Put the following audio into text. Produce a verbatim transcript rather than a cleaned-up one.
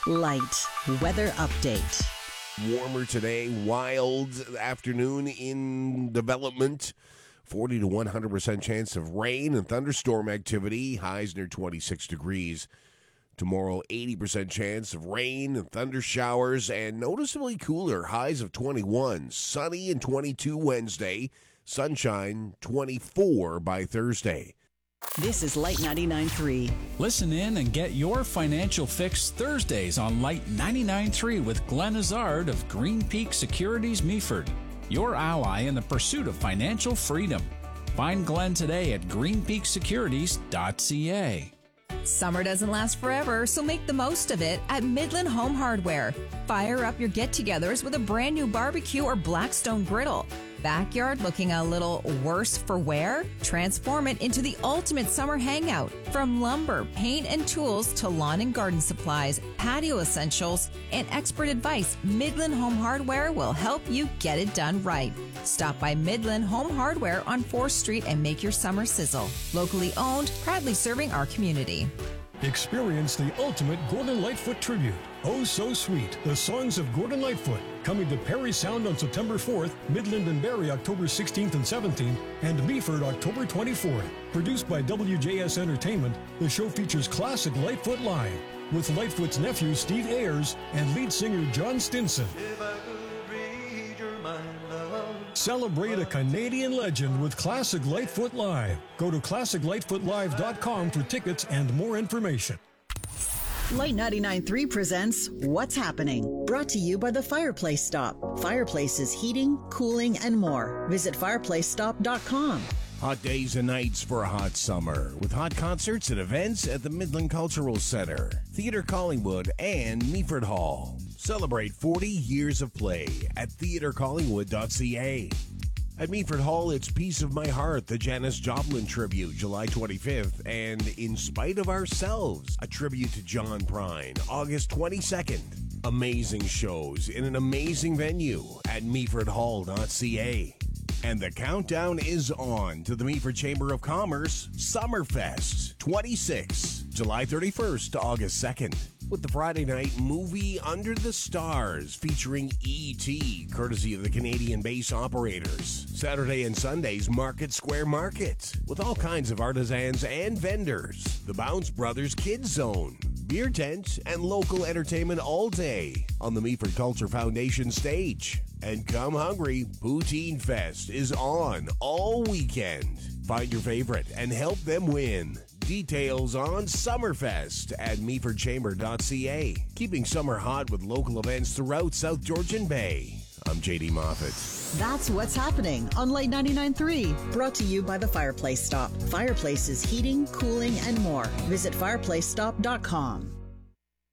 Light weather update. Warmer today, wild afternoon in development. forty to one hundred percent chance of rain and thunderstorm activity. Highs near twenty-six degrees. Tomorrow, eighty percent chance of rain and thunder showers and noticeably cooler. Highs of twenty-one. Sunny and twenty-two Wednesday. Sunshine, twenty-four by Thursday. This is Light ninety-nine point three. Listen in and get your financial fix Thursdays on Light ninety-nine point three with Glenn Hazard of Green Peak Securities Meaford, your ally in the pursuit of financial freedom. Find Glenn today at green peak securities dot c a. Summer doesn't last forever, so make the most of it at Midland Home Hardware. Fire up your get-togethers with a brand new barbecue or Blackstone griddle. Backyard looking a little worse for wear? Transform it into the ultimate summer hangout. From lumber, paint, and tools to lawn and garden supplies, patio essentials, and expert advice, Midland Home Hardware will help you get it done right. Stop by Midland Home Hardware on fourth street and make your summer sizzle. Locally owned, proudly serving our community. Experience the ultimate Gordon Lightfoot tribute. Oh So Sweet, the songs of Gordon Lightfoot. Coming to Perry Sound on September fourth, Midland and Barrie October sixteenth and seventeenth, and Meaford October twenty-fourth. Produced by W J S Entertainment, the show features classic Lightfoot live, with Lightfoot's nephew Steve Ayers and lead singer John Stinson. If I could read your mind, love. Celebrate a Canadian legend with Classic Lightfoot Live. Go to classic lightfoot live dot com for tickets and more information. Light ninety-nine point three presents What's Happening, brought to you by the Fireplace Stop. Fireplaces heating, cooling, and more. Visit fireplace stop dot com. Hot days and nights for a hot summer with hot concerts and events at the Midland Cultural Center, Theatre Collingwood, and Meaford Hall. Celebrate forty years of play at theatre collingwood dot c a. At Meaford Hall, it's Piece of My Heart, the Janis Joplin tribute, July twenty-fifth, and In Spite of Ourselves, a tribute to John Prine, August twenty-second. Amazing shows in an amazing venue at meaford hall dot c a. And the countdown is on to the Meaford Chamber of Commerce Summerfest twenty-six, July thirty-first to August second. With the Friday night movie Under the Stars featuring E T, courtesy of the Canadian Base Operators. Saturday and Sundays, Market Square Market, with all kinds of artisans and vendors. The Bounce Brothers Kids Zone, beer tent, and local entertainment all day on the Meaford Culture Foundation stage. And come hungry, Poutine Fest is on all weekend. Find your favorite and help them win. Details on Summerfest at meaford chamber dot c a. Keeping summer hot with local events throughout South Georgian Bay. I'm J D Moffat. That's What's Happening on Light ninety-nine point three, brought to you by the Fireplace Stop. Fireplaces heating, cooling, and more. Visit fireplace stop dot com.